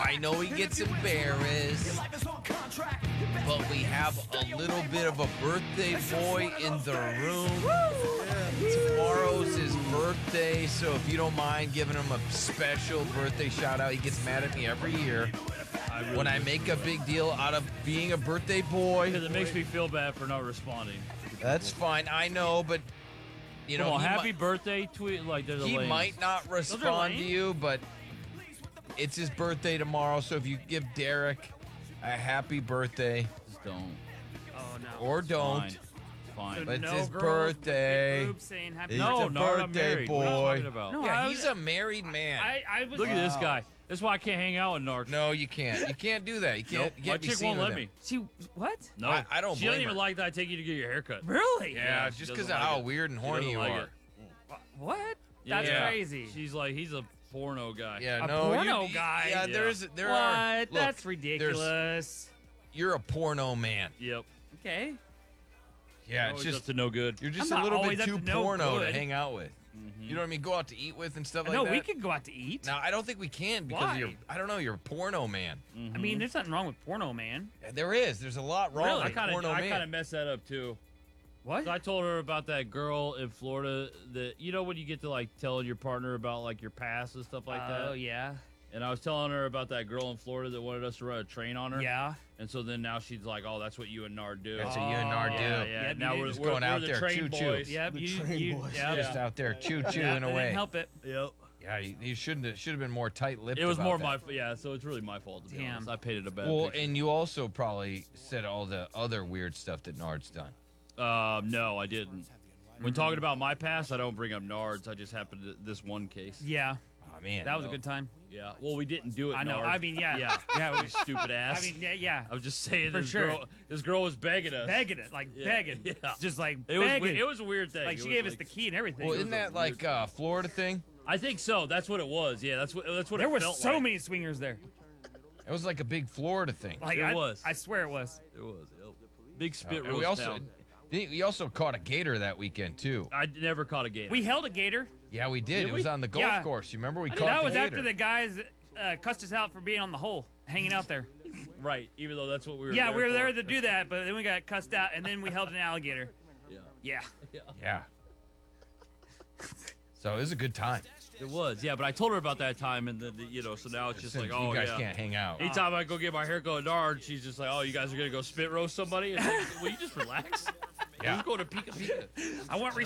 I know he gets embarrassed, but we have a little bit of a birthday boy in the room. Tomorrow's his birthday, so if you don't mind giving him a special birthday shout out, he gets mad at me every year when I make a big deal out of being a birthday boy. Because it makes me feel bad for not responding. That's fine, I know, but you know, happy birthday tweet like there's a he lame. might not respond to you, but it's his birthday tomorrow, so if you give Derek a happy birthday, Just don't. Oh no. or don't. Fine. Fine. But it's no his girls birthday. with big boobs saying happy He's No, a no, I'm birthday married. What are you boy. talking about? No, Yeah, he's a married man. I was. Look at this guy. That's why I can't hang out with Narc. No, you can't. You can't do that. You can't. Nope. You My can't be chick seen won't with let him. me. She what? No, I don't She blame doesn't even her. like that I take you to get your hair cut. Really? Yeah, she just doesn't because of like how it. weird and She horny you doesn't like are. it. What? That's Yeah. crazy. She's like, he's a porno guy. Yeah, A no, porno you, guy? Yeah, Yeah. there what? are. Look, That's ridiculous. You're a porno man. Yep. Okay. Yeah, it's Always just up to no good. you're just I'm a not little bit always up too to no porno to good. hang out with. You know what I mean? Go out to eat with and stuff like No, that. we can go out to eat. No, I don't think we can because Why? you're. I don't know. You're a porno man. I mean, there's nothing wrong with porno, man. Yeah, there is. There's a lot wrong Really? I with kind porno of man. messed that up too. What? So I told her about that girl in Florida that when you get to like telling your partner about like your past and stuff like that. Oh yeah. And I was telling her about that girl in Florida that wanted us to run a train on her. Yeah. And so then now she's like, "Oh, that's what you and Nard do." That's what you and Nard do. Yeah, yeah. Yep, now you we're, just we're, going we're out the there, train choo-choo. boys. Yep. The train boys. Yeah. Just out there choo choo Yeah, in a they way. didn't help it. Yep. Yeah, you shouldn't have. Should have been more tight-lipped. It was about more that. my so it's really my fault to be Damn. honest. I painted a bad Well, picture. and you also probably said all the other weird stuff that Nard's done. No, I didn't. When talking about my past, I don't bring up Nards. I just happened to this one case. Yeah. Oh man, That was a good time. Yeah. Well, we didn't do it. I know. Nard. I mean, yeah. Yeah. Yeah. You stupid ass. I mean, yeah. I was just saying For this sure. girl was begging us. Begging it, like Yeah, begging. yeah. Just like It was begging. it was a weird thing. like It she was gave us like- the key and everything. Well, was isn't a that like Florida thing? I think so. That's what it was. Yeah, that's what there it were felt so like. many swingers there. It was like a big Florida thing. Like It I, was. I swear it was. It was. Yep. Big spit And roast we also town. we also caught a gator that weekend too. I never caught a gator. We held a gator. Yeah, we did. Did It was we? on the golf Yeah. course. You remember we caught That the was gator. after the guys cussed us out for being on the hole, hanging out there. right, even though that's what we were. Yeah, there we were there for. to do that, but then we got cussed out, and then we held an alligator. Yeah, Yeah. Yeah. So it was a good time. it was. Yeah, but I told her about that time, and then so now it's just Since like, oh you guys yeah. can't hang out. Anytime I go get my haircut at Nard, she's just like, "Oh, you guys are gonna go spit roast somebody." It's like, will you just relax? Yeah. Who's going to Pika Pika? I want